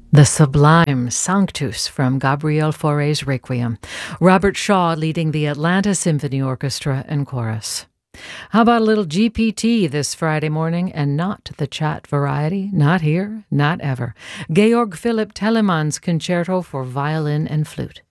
The sublime Sanctus from Gabriel Fauré's Requiem. Robert Shaw leading the Atlanta Symphony Orchestra and Chorus. How about a little GPT this Friday morning, and not the chat variety? Not here, not ever. Georg Philipp Telemann's Concerto for Violin and Flute.